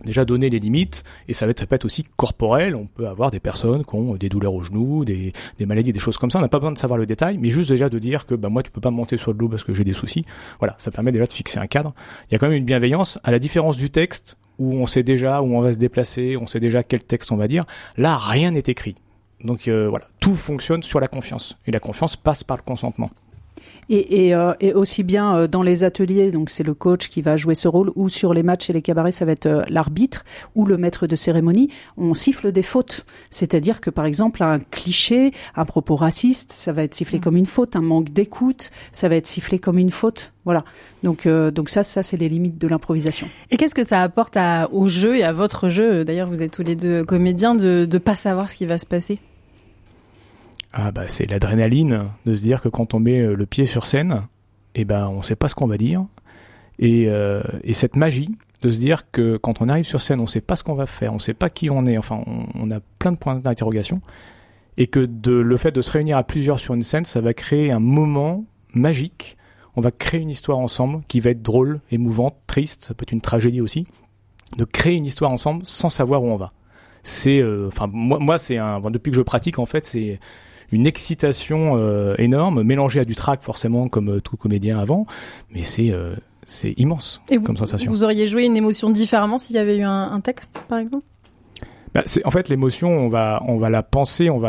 déjà donner les limites, et ça peut être aussi corporel. On peut avoir des personnes qui ont des douleurs aux genoux, des maladies, des choses comme ça. On n'a pas besoin de savoir le détail, mais juste déjà de dire que moi tu peux pas monter sur le dos parce que j'ai des soucis. Voilà, ça permet déjà de fixer un cadre. Il y a quand même une bienveillance, à la différence du texte où on sait déjà où on va se déplacer, on sait déjà quel texte on va dire. Là, rien n'est écrit. Donc voilà, tout fonctionne sur la confiance, et la confiance passe par le consentement. Et aussi bien dans les ateliers, donc c'est le coach qui va jouer ce rôle, ou sur les matchs et les cabarets, ça va être l'arbitre ou le maître de cérémonie. On siffle des fautes, c'est-à-dire que par exemple un cliché, un propos raciste, ça va être sifflé comme une faute, un manque d'écoute, ça va être sifflé comme une faute. Voilà. Donc ça c'est les limites de l'improvisation. Et qu'est-ce que ça apporte au jeu et à votre jeu? D'ailleurs, vous êtes tous les deux comédiens, de pas savoir ce qui va se passer. C'est l'adrénaline de se dire que quand on met le pied sur scène, on sait pas ce qu'on va dire, et cette magie de se dire que quand on arrive sur scène, on sait pas ce qu'on va faire, on sait pas qui on est, enfin on a plein de points d'interrogation, et que le fait de se réunir à plusieurs sur une scène, ça va créer un moment magique. On va créer une histoire ensemble qui va être drôle, émouvante, triste, ça peut être une tragédie aussi, de créer une histoire ensemble sans savoir où on va. C'est moi c'est depuis que je pratique, en fait, c'est une excitation énorme, mélangée à du trac forcément, comme tout comédien avant, mais c'est immense comme sensation. Vous auriez joué une émotion différemment s'il y avait eu un texte, par exemple? En fait, l'émotion, on va la penser, on va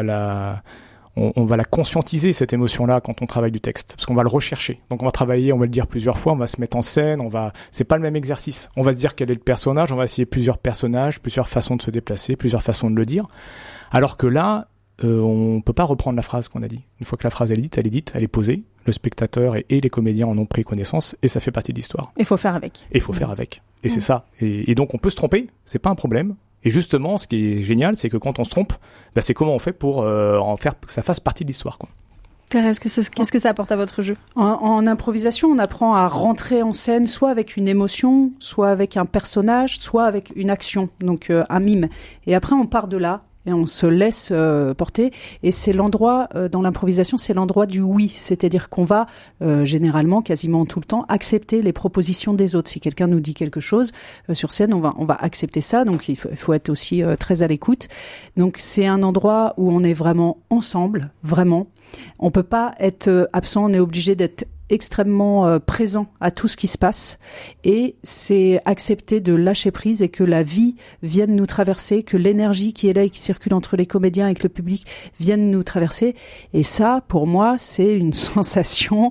la conscientiser, cette émotion-là, quand on travaille du texte, parce qu'on va le rechercher. Donc on va travailler, on va le dire plusieurs fois, on va se mettre en scène, c'est pas le même exercice. On va se dire quel est le personnage, on va essayer plusieurs personnages, plusieurs façons de se déplacer, plusieurs façons de le dire. Alors que là, on peut pas reprendre la phrase qu'on a dit. Une fois que la phrase est dite, elle est posée. Le spectateur et les comédiens en ont pris connaissance, et ça fait partie de l'histoire. Il faut faire avec. Et c'est ça. Et donc on peut se tromper, c'est pas un problème. Et justement, ce qui est génial, c'est que quand on se trompe, c'est comment on fait pour en faire que ça fasse partie de l'histoire, quoi. Thérèse, qu'est-ce que ça apporte à votre jeu? En improvisation, on apprend à rentrer en scène soit avec une émotion, soit avec un personnage, soit avec une action, donc un mime. Et après, on part de là. Et on se laisse porter, et c'est l'endroit dans l'improvisation, c'est l'endroit du oui, c'est-à-dire qu'on va généralement, quasiment tout le temps, accepter les propositions des autres. Si quelqu'un nous dit quelque chose sur scène, on va accepter ça. Donc il faut être aussi très à l'écoute. Donc c'est un endroit où on est vraiment ensemble, vraiment. On peut pas être absent, on est obligé d'être extrêmement présent à tout ce qui se passe, et c'est accepter de lâcher prise et que la vie vienne nous traverser, que l'énergie qui est là et qui circule entre les comédiens et que le public vienne nous traverser. Et ça, pour moi, c'est une sensation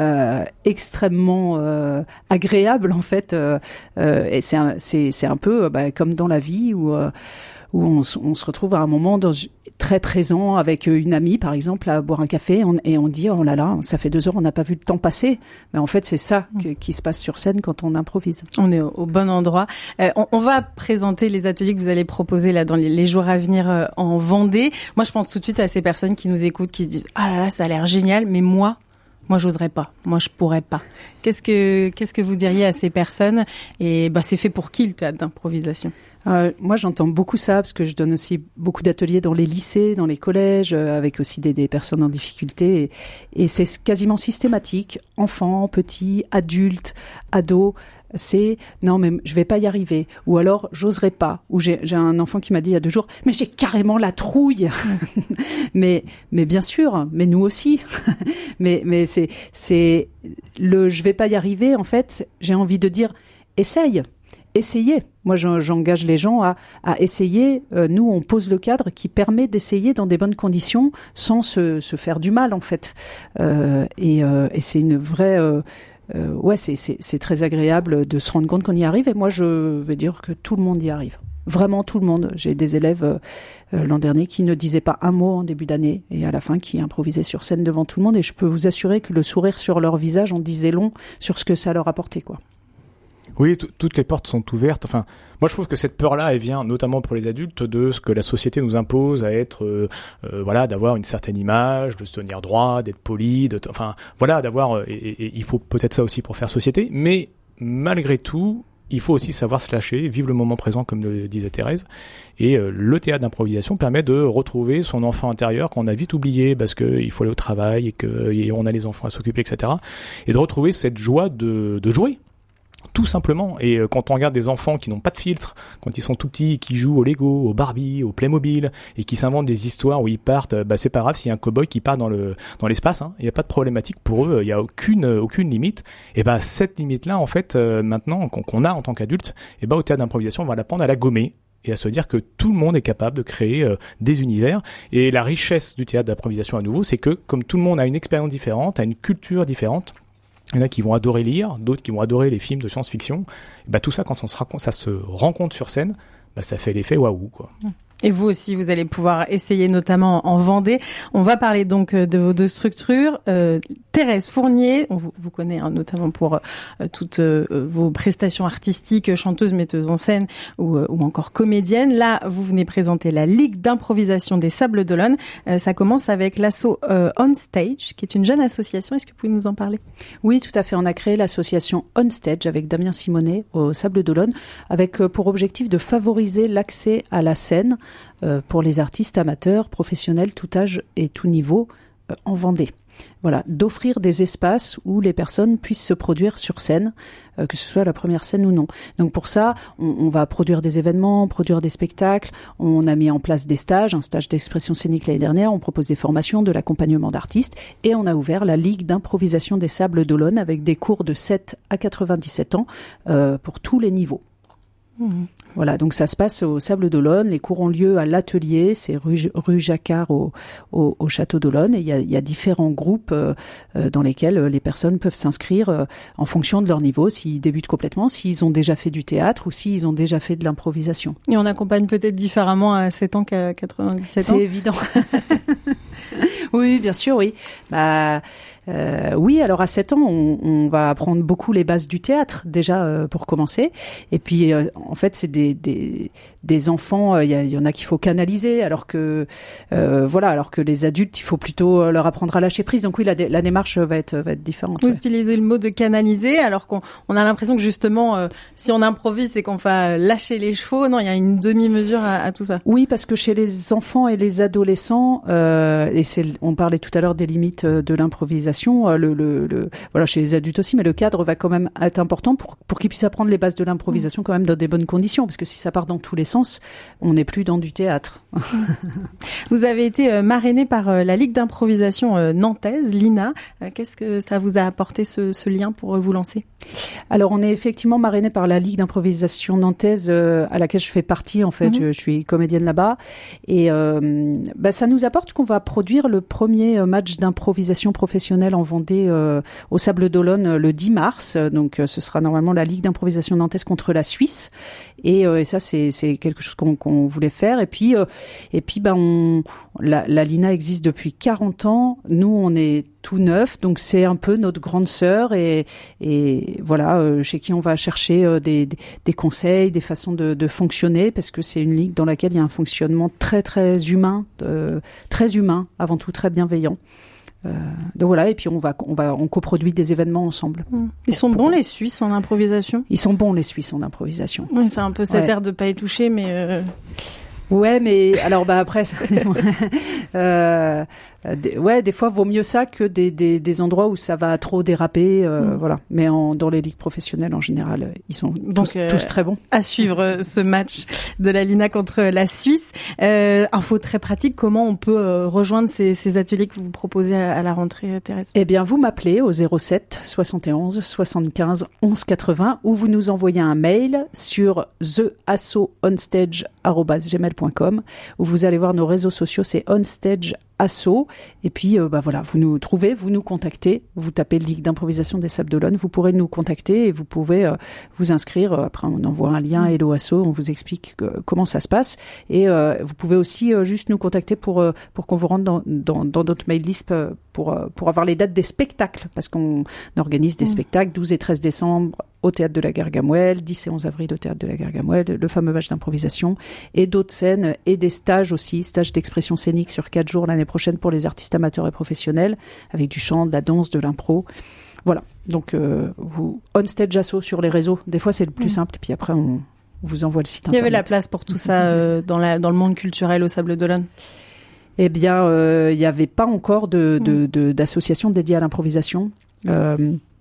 extrêmement agréable, en fait, et c'est un peu comme dans la vie où on se retrouve à un moment très présent avec une amie, par exemple, à boire un café, et on dit « Oh là là, ça fait 2 heures, on n'a pas vu le temps passer ». Mais en fait, c'est ça qui se passe sur scène quand on improvise. On est au bon endroit. On va présenter les ateliers que vous allez proposer là dans les jours à venir en Vendée. Moi, je pense tout de suite à ces personnes qui nous écoutent, qui se disent « Ah là là, ça a l'air génial, mais moi, j'oserais pas. Moi, je pourrais pas. » Qu'est-ce que vous diriez à ces personnes? Et c'est fait pour qui, le théâtre d'improvisation? Moi, j'entends beaucoup ça, parce que je donne aussi beaucoup d'ateliers dans les lycées, dans les collèges, avec aussi des personnes en difficulté. Et c'est quasiment systématique. Enfants, petits, adultes, ados. C'est « Non, mais je vais pas y arriver ». Ou alors « J'oserais pas ». Ou j'ai un enfant qui m'a dit il y a 2 jours « Mais j'ai carrément la trouille ». mais bien sûr, mais nous aussi. mais c'est le « je vais pas y arriver », en fait, j'ai envie de dire « Essaye ». Essayez. Moi, j'engage les gens à essayer. Nous, on pose le cadre qui permet d'essayer dans des bonnes conditions sans se faire du mal, en fait. Et c'est une vraie... c'est très agréable de se rendre compte qu'on y arrive. Et moi, je vais dire que tout le monde y arrive. Vraiment tout le monde. J'ai des élèves l'an dernier qui ne disaient pas un mot en début d'année, et à la fin qui improvisaient sur scène devant tout le monde. Et je peux vous assurer que le sourire sur leur visage en disait long sur ce que ça leur apportait, quoi. Oui, toutes les portes sont ouvertes. Enfin, moi, je trouve que cette peur-là, elle vient notamment pour les adultes de ce que la société nous impose à être, d'avoir une certaine image, de se tenir droit, d'être poli, d'avoir. Et il faut peut-être ça aussi pour faire société. Mais malgré tout, il faut aussi savoir se lâcher, vivre le moment présent, comme le disait Thérèse. Et le théâtre d'improvisation permet de retrouver son enfant intérieur qu'on a vite oublié parce qu'il faut aller au travail et qu'on a les enfants à s'occuper, etc. Et de retrouver cette joie de jouer. tout simplement. Et quand on regarde des enfants qui n'ont pas de filtre, quand ils sont tout petits, qui jouent au Lego, au Barbie, au Playmobil, et qui s'inventent des histoires où ils partent, c'est pas grave s'il y a un cow-boy qui part dans l'espace, il n'y a pas de problématique pour eux, il n'y a aucune limite. Et cette limite-là, en fait, maintenant, qu'on a en tant qu'adulte, au théâtre d'improvisation, on va l'apprendre à la gommer et à se dire que tout le monde est capable de créer des univers. Et la richesse du théâtre d'improvisation à nouveau, c'est que comme tout le monde a une expérience différente, a une culture différente, il y en a qui vont adorer lire, d'autres qui vont adorer les films de science-fiction, tout ça, quand ça se rencontre sur scène, ça fait l'effet waouh, quoi. Et vous aussi, vous allez pouvoir essayer, notamment en Vendée. On va parler donc de vos deux structures. Thérèse Fournier, on vous connaît notamment pour toutes vos prestations artistiques, chanteuse, metteuse en scène ou encore comédienne. Là, vous venez présenter la Ligue d'improvisation des Sables d'Olonne. Ça commence avec l'asso On Stage, qui est une jeune association. Est-ce que vous pouvez nous en parler ? Oui, tout à fait. On a créé l'association On Stage avec Damien Simonet aux Sables d'Olonne, avec pour objectif de favoriser l'accès à la scène pour les artistes amateurs, professionnels, tout âge et tout niveau en Vendée. Voilà, d'offrir des espaces où les personnes puissent se produire sur scène, que ce soit la première scène ou non. Donc pour ça, on va produire des événements, produire des spectacles. On a mis en place des stages, un stage d'expression scénique l'année dernière. On propose des formations, de l'accompagnement d'artistes. Et on a ouvert la Ligue d'improvisation des Sables d'Olonne avec des cours de 7 à 97 ans pour tous les niveaux. Voilà, donc ça se passe au Sables d'Olonne. Les cours ont lieu à l'atelier, c'est rue Jacquard au Château d'Olonne. Et il y a différents groupes dans lesquels les personnes peuvent s'inscrire en fonction de leur niveau, s'ils débutent complètement, s'ils ont déjà fait du théâtre ou s'ils ont déjà fait de l'improvisation. Et on accompagne peut-être différemment à 7 ans qu'à 97 ans. C'est évident. Oui, bien sûr, oui. Oui, alors à 7 ans, on va apprendre beaucoup les bases du théâtre, déjà, pour commencer. Et puis, en fait, c'est des enfants, il y en a qu'il faut canaliser, alors que les adultes, il faut plutôt leur apprendre à lâcher prise. Donc oui, la démarche va être différente. Vous utilisez le mot de canaliser, alors qu'on a l'impression que justement, si on improvise, c'est qu'on va lâcher les chevaux. Non, il y a une demi-mesure à tout ça. Oui, parce que chez les enfants et les adolescents, on parlait tout à l'heure des limites de l'improvisation, voilà, chez les adultes aussi, mais le cadre va quand même être important pour qu'ils puissent apprendre les bases de l'improvisation quand même dans des bonnes conditions, parce que si ça part dans tous les sens, on n'est plus dans du théâtre. Vous avez été marrainée par la Ligue d'improvisation nantaise, l'INA. Qu'est-ce que ça vous a apporté ce lien pour vous lancer ? Alors, on est effectivement marrainé par la Ligue d'improvisation nantaise à laquelle je fais partie. En fait, je suis comédienne là-bas. Et ça nous apporte qu'on va produire le premier match d'improvisation professionnelle en Vendée au Sables d'Olonne le 10 mars. Donc, ce sera normalement la Ligue d'improvisation nantaise contre la Suisse. Et ça, c'est quelque chose qu'on voulait faire. Et puis, la LINA existe depuis 40 ans. Nous, on est tout neuf, donc c'est un peu notre grande sœur et voilà, chez qui on va chercher des conseils, des façons de fonctionner, parce que c'est une ligue dans laquelle il y a un fonctionnement très très humain, avant tout très bienveillant. Donc voilà, et puis on coproduit des événements ensemble. Ils sont bons les Suisses en improvisation. Ils sont bons les Suisses en improvisation. Oui, c'est un peu cet air de pas y toucher, mais. Ouais, mais alors après, des fois vaut mieux ça que des endroits où ça va trop déraper, voilà. Mais dans les ligues professionnelles en général, ils sont tous très bons. À suivre ce match de la LINA contre la Suisse. Info très pratique, comment on peut rejoindre ces ateliers que vous proposez à la rentrée, Thérèse ? Eh bien, vous m'appelez au 07 71 75 11 80 ou vous nous envoyez un mail sur theassoonstage@gmail.com où vous allez voir nos réseaux sociaux, c'est Onstage Asso. Et puis, voilà, vous nous trouvez, vous nous contactez, vous tapez Ligue d'improvisation des Sables d'Olonne, vous pourrez nous contacter et vous pouvez vous inscrire. Après, on envoie un lien Hello Asso, on vous explique comment ça se passe. Et vous pouvez aussi juste nous contacter pour qu'on vous rentre dans notre mail list pour avoir les dates des spectacles, parce qu'on organise des spectacles 12 et 13 décembre au Théâtre de la Gargamelle, 10 et 11 avril au Théâtre de la Gargamelle, le fameux match d'improvisation, et d'autres scènes et des stages aussi, stages d'expression scénique sur 4 jours l'année prochaine pour les artistes amateurs et professionnels, avec du chant, de la danse, de l'impro. Voilà, donc vous Onstage Asso sur les réseaux, des fois c'est le plus simple, puis après on vous envoie le site internet. Il y avait la place pour tout ça dans le monde culturel au Sables d'Olonne. Eh bien, il n'y avait pas encore d'association dédiée à l'improvisation.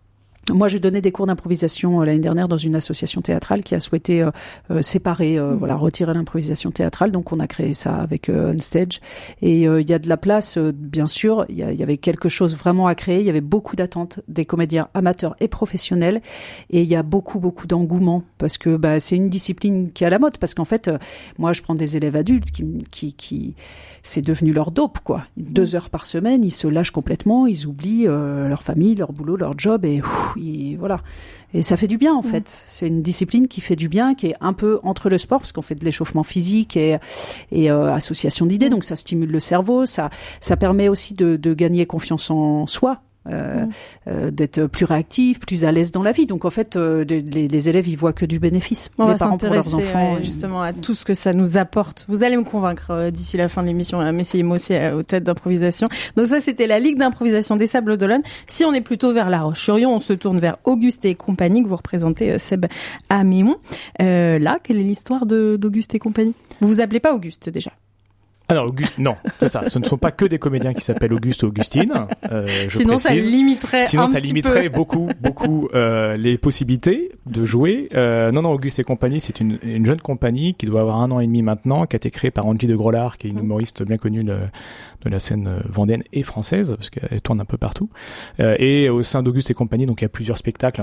Moi, j'ai donné des cours d'improvisation l'année dernière dans une association théâtrale qui a souhaité séparer, retirer l'improvisation théâtrale. Donc, on a créé ça avec OnStage. Et il y a de la place, bien sûr. Il y avait quelque chose vraiment à créer. Il y avait beaucoup d'attentes des comédiens amateurs et professionnels. Et il y a beaucoup d'engouement parce que c'est une discipline qui est à la mode. Parce qu'en fait, moi, je prends des élèves adultes qui c'est devenu leur dope, quoi. 2 heures par semaine, ils se lâchent complètement, ils oublient leur famille, leur boulot, leur job et voilà. Et ça fait du bien, en fait. C'est une discipline qui fait du bien, qui est un peu entre le sport, parce qu'on fait de l'échauffement physique et association d'idées, donc ça stimule le cerveau, ça permet aussi de gagner confiance en soi. D'être plus réactif, plus à l'aise dans la vie. Donc en fait, les élèves, ils voient que du bénéfice. On les va parents pour leurs s'intéresser enfants, justement à tout ce que ça nous apporte. Vous allez me convaincre d'ici la fin de l'émission, à m'essayer moi aussi aux têtes d'improvisation. Donc ça, c'était la Ligue d'improvisation des Sables d'Olonne. Si on est plutôt vers La Roche-sur-Yon, on se tourne vers Auguste et compagnie, que vous représentez, Seb à Mémont. Là, quelle est l'histoire d'Auguste et compagnie? Vous vous appelez pas Auguste déjà? Alors Auguste, non, c'est ça. Ce ne sont pas que des comédiens qui s'appellent Auguste ou Augustine. Sinon, ça limiterait beaucoup les possibilités de jouer. Non, Auguste et compagnie, c'est une jeune compagnie qui doit avoir 1 an et demi maintenant, qui a été créée par Angie de Grolard, qui est une humoriste bien connue de la scène vendéenne et française, parce qu'elle tourne un peu partout. Et au sein d'Auguste et compagnie, donc il y a plusieurs spectacles.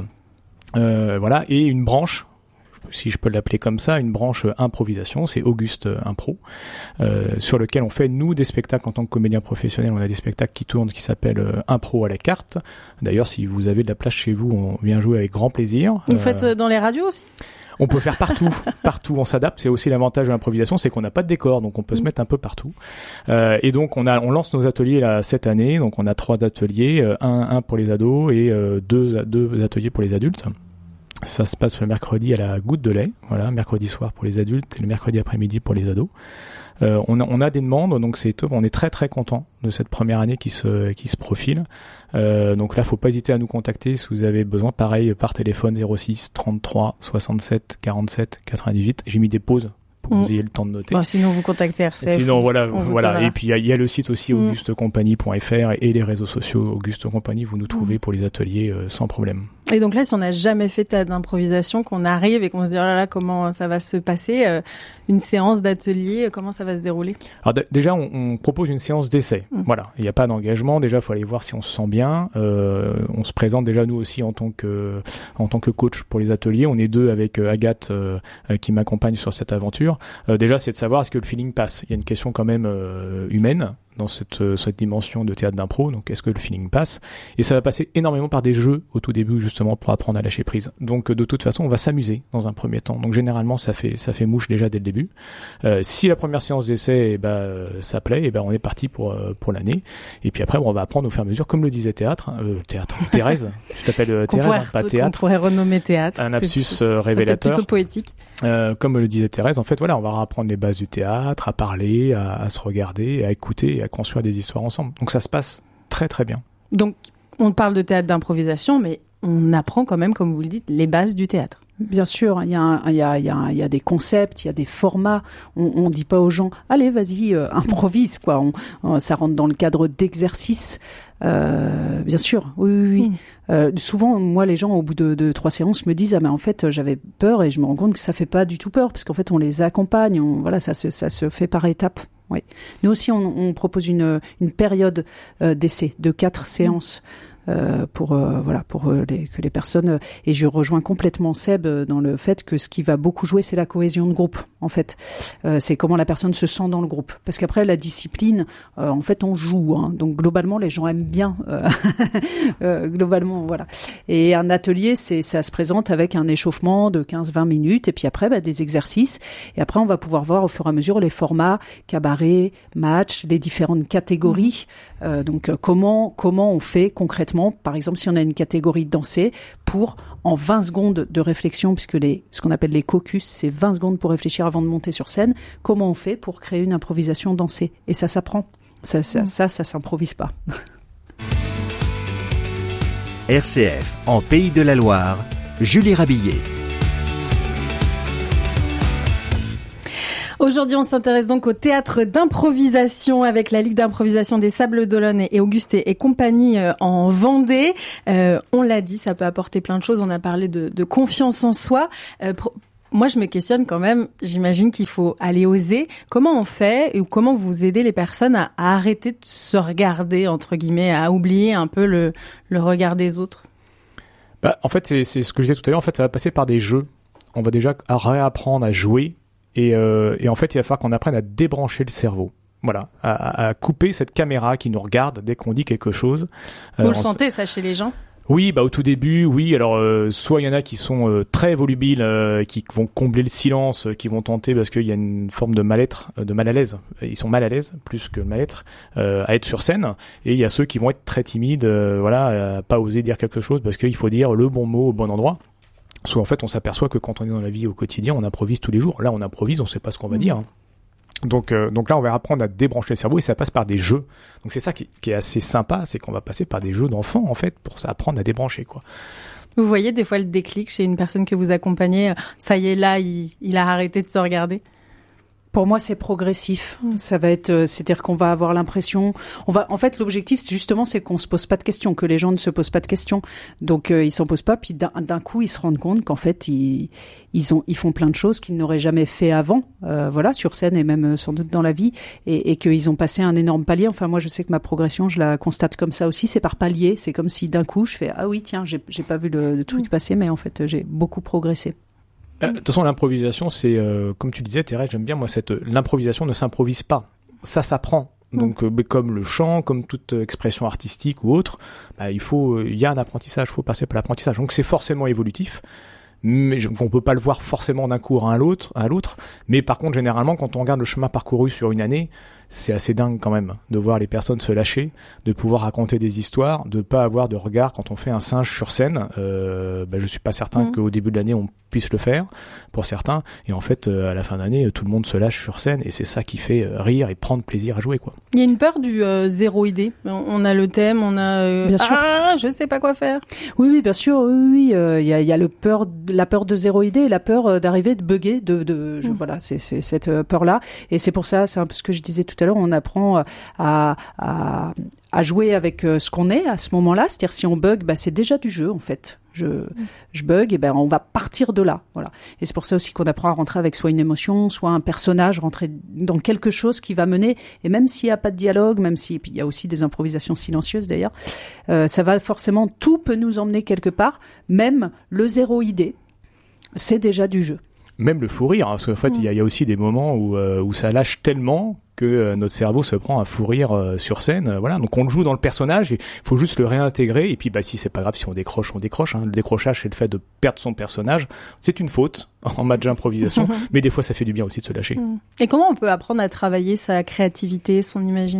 Et une branche, si je peux l'appeler comme ça, une branche improvisation, c'est Auguste Impro, sur lequel on fait, nous, des spectacles en tant que comédien professionnel. On a des spectacles qui tournent, qui s'appellent Impro à la carte. D'ailleurs, si vous avez de la place chez vous, on vient jouer avec grand plaisir. Vous faites dans les radios aussi? On peut faire partout on s'adapte. C'est aussi l'avantage de l'improvisation, c'est qu'on n'a pas de décor, donc on peut se mettre un peu partout. Et donc on lance nos ateliers là cette année. Donc on a 3 ateliers, un pour les ados et deux ateliers pour les adultes. Ça se passe le mercredi à la Goutte de lait, mercredi soir pour les adultes et le mercredi après-midi pour les ados. On a des demandes, donc c'est top. On est très très content de cette première année qui se profile. Donc là, faut pas hésiter à nous contacter si vous avez besoin. Pareil, par téléphone 06 33 67 47 98. J'ai mis des pauses pour que vous ayez le temps de noter. Sinon, vous contactez RCF. Sinon, voilà. Et puis, il y a le site aussi augustecompagnie.fr et les réseaux sociaux Auguste Compagnie. Vous nous trouvez pour les ateliers sans problème. Et donc là, si on n'a jamais fait d'improvisation, qu'on arrive et qu'on se dit, oh là là, comment ça va se passer, une séance d'atelier, comment ça va se dérouler? Alors déjà, on propose une séance d'essai. Voilà. Il n'y a pas d'engagement. Déjà, il faut aller voir si on se sent bien. On se présente déjà, nous aussi, en tant que coach pour les ateliers. On est 2 avec Agathe, qui m'accompagne sur cette aventure. Déjà, c'est de savoir est-ce que le feeling passe. Il y a une question quand même humaine dans cette dimension de théâtre d'impro, donc est-ce que le feeling passe? Et ça va passer énormément par des jeux au tout début, justement, pour apprendre à lâcher prise. Donc de toute façon, on va s'amuser dans un premier temps. Donc généralement, ça fait mouche déjà dès le début. Si la première séance d'essai, ça plaît, on est parti pour l'année. Et puis après, on va apprendre au fur et à mesure, comme le disait Thérèse. Tu t'appelles Thérèse, pas théâtre. On pourrait renommer théâtre. Un lapsus révélateur. Plutôt poétique. Comme le disait Thérèse, en fait, on va apprendre les bases du théâtre, à parler, à se regarder, à écouter, à construire des histoires ensemble. Donc ça se passe très très bien. Donc on parle de théâtre d'improvisation, mais on apprend quand même, comme vous le dites, les bases du théâtre. Bien sûr, il y a des concepts, il y a des formats. On dit pas aux gens, allez, vas-y, improvise, quoi. Ça rentre dans le cadre d'exercices. Bien sûr, oui. Souvent, moi, les gens, au bout de 3 séances, me disent, mais en fait, j'avais peur et je me rends compte que ça fait pas du tout peur, parce qu'en fait, on les accompagne. Ça se fait par étapes. Oui. Nous aussi, on propose une période d'essai de 4 séances. Que les personnes, et je rejoins complètement Seb dans le fait que ce qui va beaucoup jouer, c'est la cohésion de groupe, en fait. C'est comment la personne se sent dans le groupe. Parce qu'après, la discipline, en fait, on joue, hein. Donc, globalement, les gens aiment bien, globalement, voilà. Et un atelier, ça se présente avec un échauffement de 15-20 minutes, et puis après, des exercices. Et après, on va pouvoir voir au fur et à mesure les formats, cabaret, match, les différentes catégories. Donc, comment on fait concrètement, par exemple, si on a une catégorie dansée, pour en 20 secondes de réflexion, puisque ce qu'on appelle les caucus, c'est 20 secondes pour réfléchir avant de monter sur scène, comment on fait pour créer une improvisation dansée? Et ça s'apprend. Ça s'improvise pas. RCF, en Pays de la Loire, Julie Rabillet. Aujourd'hui, on s'intéresse donc au théâtre d'improvisation avec la Ligue d'improvisation des Sables d'Olonne et Auguste et compagnie en Vendée. On l'a dit, ça peut apporter plein de choses. On a parlé de confiance en soi. Moi, je me questionne quand même. J'imagine qu'il faut aller oser. Comment on fait ou comment vous aidez les personnes à arrêter de se regarder, entre guillemets, à oublier un peu le regard des autres? En fait, c'est ce que je disais tout à l'heure. En fait, ça va passer par des jeux. On va déjà réapprendre à jouer. Et en fait, il va falloir qu'on apprenne à débrancher le cerveau. Voilà, à couper cette caméra qui nous regarde dès qu'on dit quelque chose. Vous le sentez, ça, chez les gens? Oui, au tout début, oui. Alors, soit il y en a qui sont très volubiles, qui vont combler le silence, qui vont tenter parce qu'il y a une forme de mal-être, de mal à l'aise. Ils sont mal à l'aise, plus que mal-être, à être sur scène. Et il y a ceux qui vont être très timides, à pas oser dire quelque chose parce qu'il faut dire le bon mot au bon endroit. Soit en fait, on s'aperçoit que quand on est dans la vie au quotidien, on improvise tous les jours. Là, on improvise, on sait pas ce qu'on va dire. Donc là, on va apprendre à débrancher le cerveau et ça passe par des jeux. Donc c'est ça qui est assez sympa, c'est qu'on va passer par des jeux d'enfants, en fait, pour apprendre à débrancher, quoi. Vous voyez des fois le déclic chez une personne que vous accompagnez, ça y est, là, il a arrêté de se regarder? Pour moi, c'est progressif. Ça va être, c'est-à-dire qu'on va avoir l'impression, en fait, l'objectif, c'est qu'on se pose pas de questions, que les gens ne se posent pas de questions. Donc, ils s'en posent pas, puis d'un coup, ils se rendent compte qu'en fait, ils font plein de choses qu'ils n'auraient jamais fait avant, sur scène et même sans doute dans la vie, et qu'ils ont passé un énorme palier. Enfin, moi, je sais que ma progression, je la constate comme ça aussi, c'est par palier. C'est comme si d'un coup, je fais, ah oui, tiens, j'ai pas vu le truc passer, mais en fait, j'ai beaucoup progressé. De toute façon, l'improvisation, c'est, comme tu disais, Thérèse, j'aime bien, moi, l'improvisation ne s'improvise pas. Ça s'apprend. Donc, comme le chant, comme toute expression artistique ou autre, il y a un apprentissage, il faut passer par l'apprentissage. Donc, c'est forcément évolutif. Mais on peut pas le voir forcément d'un cours à l'autre. Mais par contre, généralement, quand on regarde le chemin parcouru sur une année, c'est assez dingue quand même de voir les personnes se lâcher, de pouvoir raconter des histoires, de pas avoir de regard quand on fait un singe sur scène. Je suis pas certain qu'au début de l'année on puisse le faire pour certains. Et en fait, à la fin d'année, tout le monde se lâche sur scène et c'est ça qui fait rire et prendre plaisir à jouer, quoi. Il y a une peur du zéro idée. On a le thème, on a bien sûr. Je sais pas quoi faire. Oui, bien sûr. Oui. Il y a la peur de zéro idée et la peur d'arriver, de bugger, voilà, c'est cette peur-là. Et c'est pour ça, c'est un peu ce que je disais tout à l'heure, on apprend à jouer avec ce qu'on est à ce moment-là. C'est-à-dire, si on bug, c'est déjà du jeu, en fait. Je bug, et on va partir de là, voilà. Et c'est pour ça aussi qu'on apprend à rentrer avec soit une émotion, soit un personnage, rentrer dans quelque chose qui va mener, et même s'il n'y a pas de dialogue, puis il y a aussi des improvisations silencieuses d'ailleurs, ça va forcément, tout peut nous emmener quelque part, même le zéro idée, c'est déjà du jeu. Même le fou rire, parce qu'en fait, il y a aussi des moments où ça lâche tellement que notre cerveau se prend à fou rire sur scène. Voilà, donc on le joue dans le personnage, il faut juste le réintégrer. Et puis, si c'est pas grave, si on décroche, on décroche. Le décrochage, c'est le fait de perdre son personnage. C'est une faute en match d'improvisation, mais des fois, ça fait du bien aussi de se lâcher. Et comment on peut apprendre à travailler sa créativité, son imaginaire ?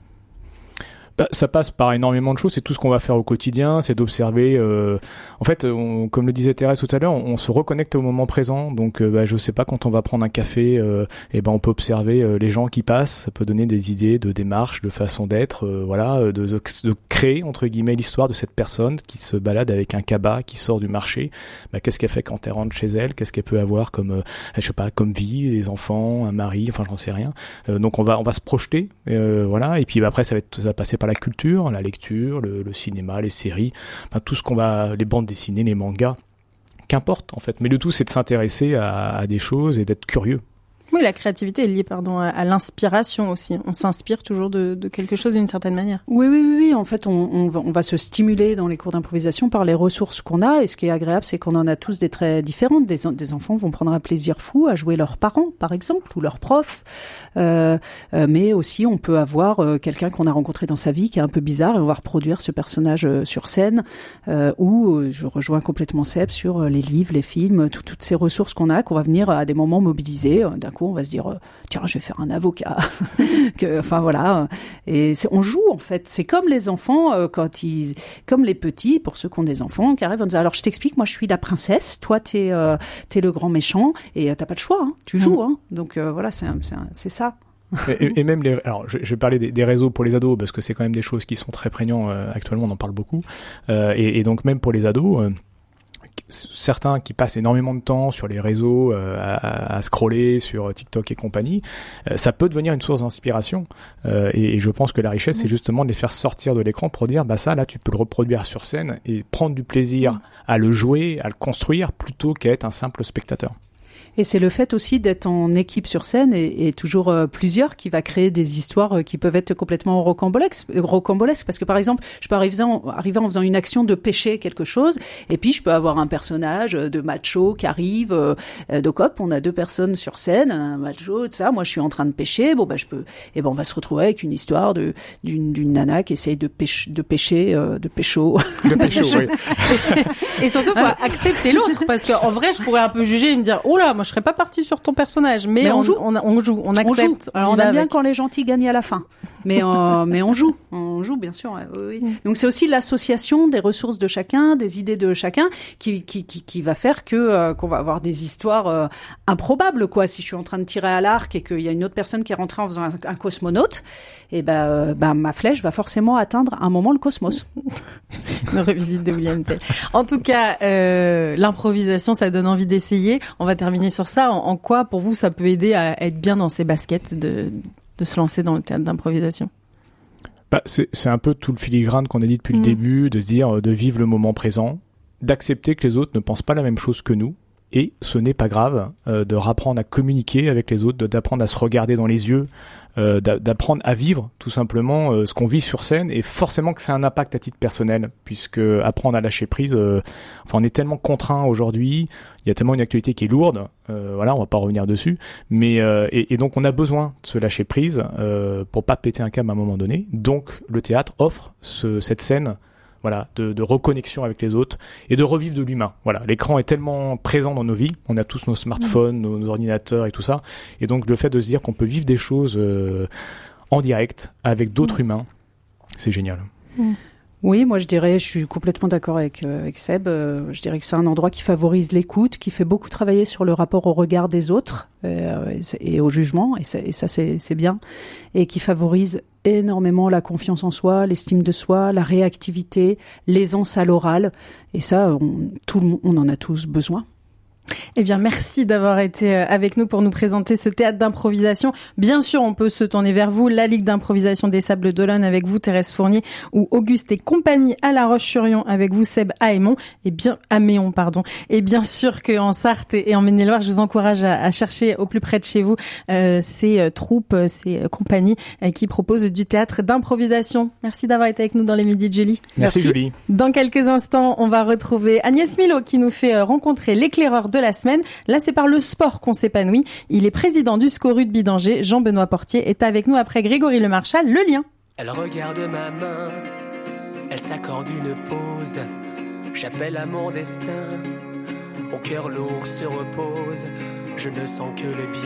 Ça passe par énormément de choses, c'est tout ce qu'on va faire au quotidien, c'est d'observer. En fait, comme le disait Thérèse tout à l'heure, on se reconnecte au moment présent. Donc, je sais pas, quand on va prendre un café, on peut observer les gens qui passent. Ça peut donner des idées de démarche, de façon d'être, de créer entre guillemets l'histoire de cette personne qui se balade avec un cabas, qui sort du marché. Qu'est-ce qu'elle fait quand elle rentre chez elle ? Qu'est-ce qu'elle peut avoir comme, comme vie, des enfants, un mari, j'en sais rien. Donc, on va se projeter, Et puis après, ça va passer par la culture, la lecture, le cinéma, les séries, tout ce les bandes dessinées, les mangas, qu'importe en fait. Mais le tout, c'est de s'intéresser à des choses et d'être curieux. Oui, la créativité est liée, à l'inspiration aussi. On s'inspire toujours de quelque chose d'une certaine manière. Oui. En fait, on va se stimuler dans les cours d'improvisation par les ressources qu'on a. Et ce qui est agréable, c'est qu'on en a tous des traits différents. Des enfants vont prendre un plaisir fou à jouer leurs parents, par exemple, ou leurs profs. Mais aussi, on peut avoir quelqu'un qu'on a rencontré dans sa vie qui est un peu bizarre et on va reproduire ce personnage sur scène. Ou je rejoins complètement Seb sur les livres, les films, toutes ces ressources qu'on va venir à des moments mobiliser. D'un coup, on va se dire tiens, je vais faire un avocat. Et on joue en fait. C'est comme les enfants comme les petits, pour ceux qui ont des enfants, qui arrivent en disant alors je t'explique, moi je suis la princesse, toi t'es le grand méchant et t'as pas de choix, hein, tu joues. Hein. Donc c'est ça. Et même je vais parler des réseaux pour les ados parce que c'est quand même des choses qui sont très prégnants actuellement, on en parle beaucoup. Et donc même pour les ados. certains qui passent énormément de temps sur les réseaux à scroller sur TikTok et compagnie, ça peut devenir une source d'inspiration. Et je pense que la richesse, c'est justement de les faire sortir de l'écran pour dire, ça, là, tu peux le reproduire sur scène et prendre du plaisir à le jouer, à le construire, plutôt qu'à être un simple spectateur. Et c'est le fait aussi d'être en équipe sur scène et toujours plusieurs qui va créer des histoires qui peuvent être complètement rocambolesques. Parce que par exemple, je peux arriver en faisant une action de pêcher quelque chose, et puis je peux avoir un personnage de macho qui arrive. Donc hop, on a 2 personnes sur scène, un macho, tout ça. Moi, je suis en train de pêcher. On va se retrouver avec une histoire d'une nana qui essaye de pécho. Oui. Et surtout, faut accepter l'autre, parce qu'en vrai, je pourrais un peu juger et me dire, oh là, moi je serais pas partie sur ton personnage, mais on joue, on accepte. Alors on aime bien quand les gentils gagnent à la fin, mais on joue bien sûr. Oui. Donc c'est aussi l'association des ressources de chacun, des idées de chacun, qui va faire qu'on va avoir des histoires improbables, quoi. Si je suis en train de tirer à l'arc et qu'il y a une autre personne qui est rentrée en faisant un cosmonaute, et ma flèche va forcément atteindre à un moment le cosmos. Une revisite de William Tell. En tout cas, l'improvisation, ça donne envie d'essayer. On va terminer sur ça. En quoi, pour vous, ça peut aider à être bien dans ses baskets de se lancer dans le théâtre d'improvisation? C'est un peu tout le filigrane qu'on a dit depuis le début, de se dire, de vivre le moment présent, d'accepter que les autres ne pensent pas la même chose que nous. Et ce n'est pas grave, de rapprendre à communiquer avec les autres, d'apprendre à se regarder dans les yeux, d'apprendre à vivre tout simplement ce qu'on vit sur scène, et forcément que c'est un impact à titre personnel, puisque apprendre à lâcher prise, on est tellement contraint aujourd'hui, il y a tellement une actualité qui est lourde, on va pas revenir dessus, mais et donc on a besoin de se lâcher prise pour pas péter un câble à un moment donné. Donc le théâtre offre cette scène. De reconnexion avec les autres et de revivre de l'humain. L'écran est tellement présent dans nos vies, on a tous nos smartphones, nos ordinateurs et tout ça, et donc le fait de se dire qu'on peut vivre des choses en direct avec d'autres humains, c'est génial. Oui, moi je suis complètement d'accord avec Seb. Je dirais que c'est un endroit qui favorise l'écoute, qui fait beaucoup travailler sur le rapport au regard des autres et au jugement, et ça c'est bien, et qui favorise énormément la confiance en soi, l'estime de soi, la réactivité, l'aisance à l'oral, et ça, on en a tous besoin. Eh bien, merci d'avoir été avec nous pour nous présenter ce théâtre d'improvisation. Bien sûr, on peut se tourner vers vous, la Ligue d'improvisation des Sables d'Olonne avec vous, Thérèse Fournier, ou Auguste et compagnie à La Roche-sur-Yon avec vous, Seb Améon, Et bien sûr qu'en Sarthe et en Maine-et-Loire, je vous encourage à chercher au plus près de chez vous ces troupes, ces compagnies qui proposent du théâtre d'improvisation. Merci d'avoir été avec nous dans les Midis de Julie. Merci Julie. Dans quelques instants, on va retrouver Agnès Milo qui nous fait rencontrer l'éclaireur de la semaine. Là, c'est par le sport qu'on s'épanouit. Il est président du SCO Rugby d'Angers. Jean-Benoît Portier est avec nous après Grégory Le Marchal. Le lien. Elle regarde ma main, elle s'accorde une pause. J'appelle à mon destin, mon cœur lourd se repose. Je ne sens que le bien.